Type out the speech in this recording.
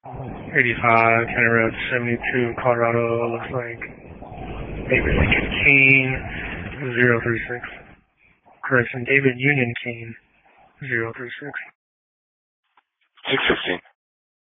85, County Road 72 in Colorado, looks like David Lincoln Keene, 036. Correction, David Union Keene, 036. 615.